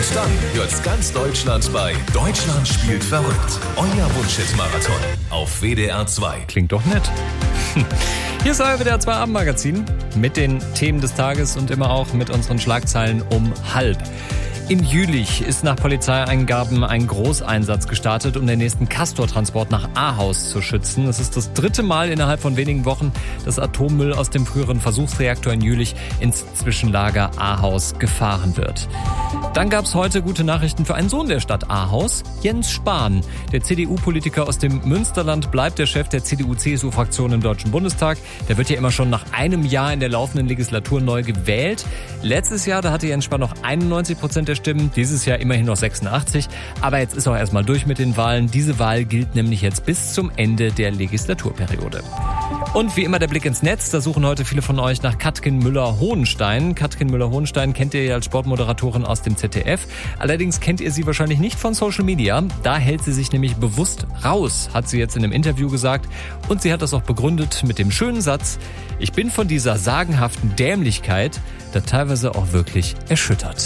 Und dann hört's ganz Deutschland bei Deutschland spielt verrückt. Euer Wunschhit-Marathon auf WDR 2. Klingt doch nett. Hier ist euer WDR 2 Abendmagazin mit den Themen des Tages und immer auch mit unseren Schlagzeilen um halb. In Jülich ist nach Polizeieingaben ein Großeinsatz gestartet, um den nächsten Castor-Transport nach Ahaus zu schützen. Es ist das 3. Mal innerhalb von wenigen Wochen, dass Atommüll aus dem früheren Versuchsreaktor in Jülich ins Zwischenlager Ahaus gefahren wird. Dann gab es heute gute Nachrichten für einen Sohn der Stadt Ahaus, Jens Spahn. Der CDU-Politiker aus dem Münsterland bleibt der Chef der CDU-CSU-Fraktion im Deutschen Bundestag. Der wird ja immer schon nach einem Jahr in der laufenden Legislatur neu gewählt. Letztes Jahr, da hatte Jens Spahn noch 91% der Stimmen, dieses Jahr immerhin noch 86. Aber jetzt ist auch erstmal durch mit den Wahlen. Diese Wahl gilt nämlich jetzt bis zum Ende der Legislaturperiode. Und wie immer der Blick ins Netz. Da suchen heute viele von euch nach Katrin Müller-Hohenstein. Katrin Müller-Hohenstein kennt ihr ja als Sportmoderatorin aus dem ZDF. Allerdings kennt ihr sie wahrscheinlich nicht von Social Media. Da hält sie sich nämlich bewusst raus, hat sie jetzt in einem Interview gesagt. Und sie hat das auch begründet mit dem schönen Satz: Ich bin von dieser sagenhaften Dämlichkeit da teilweise auch wirklich erschüttert.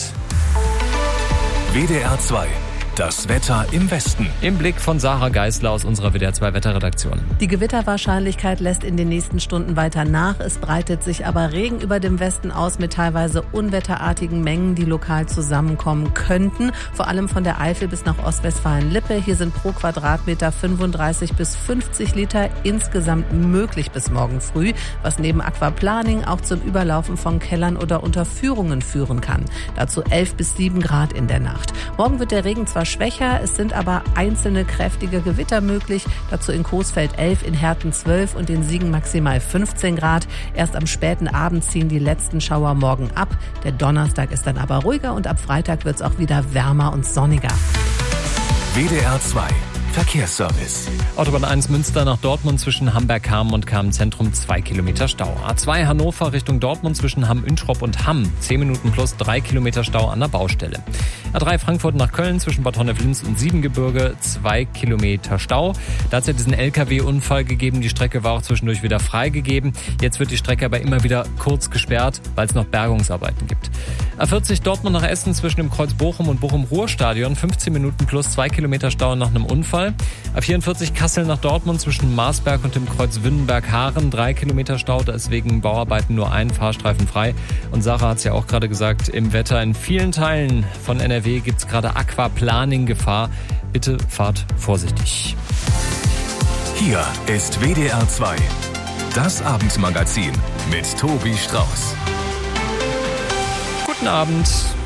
WDR 2. Das Wetter im Westen. Im Blick von Sarah Geisler aus unserer WDR 2 Wetterredaktion. Die Gewitterwahrscheinlichkeit lässt in den nächsten Stunden weiter nach. Es breitet sich aber Regen über dem Westen aus mit teilweise unwetterartigen Mengen, die lokal zusammenkommen könnten. Vor allem von der Eifel bis nach Ostwestfalen-Lippe. Hier sind pro Quadratmeter 35 bis 50 Liter insgesamt möglich bis morgen früh, was neben Aquaplaning auch zum Überlaufen von Kellern oder Unterführungen führen kann. Dazu 11 bis 7 Grad in der Nacht. Morgen wird der Regen zwar schwächer, es sind aber einzelne kräftige Gewitter möglich. Dazu in Coesfeld 11, in Herten 12 und in Siegen maximal 15 Grad. Erst am späten Abend ziehen die letzten Schauer morgen ab. Der Donnerstag ist dann aber ruhiger und ab Freitag wird es auch wieder wärmer und sonniger. WDR 2. Verkehrsservice. Autobahn 1 Münster nach Dortmund zwischen Hamberg-Hamm und Hamm-Zentrum 2 Kilometer Stau. A2 Hannover Richtung Dortmund zwischen Hamm-Üntrop und Hamm 10 Minuten plus 3 Kilometer Stau an der Baustelle. A3 Frankfurt nach Köln zwischen Bad Honnef-Linz und Siebengebirge 2 Kilometer Stau. Da hat es ja diesen LKW-Unfall gegeben. Die Strecke war auch zwischendurch wieder freigegeben. Jetzt wird die Strecke aber immer wieder kurz gesperrt, weil es noch Bergungsarbeiten gibt. A40 Dortmund nach Essen zwischen dem Kreuz Bochum und Bochum-Ruhr-Stadion 15 Minuten plus 2 Kilometer Stau nach einem Unfall. A44 Kassel nach Dortmund zwischen Marsberg und dem Kreuz Wünnenberg-Haaren 3 Kilometer Stau. Da ist wegen Bauarbeiten nur ein Fahrstreifen frei. Und Sarah hat es ja auch gerade gesagt, im Wetter in vielen Teilen von NRW gibt es gerade Aquaplaning-Gefahr. Bitte fahrt vorsichtig. Hier ist WDR 2. Das Abendmagazin mit Tobi Strauß. Guten Abend.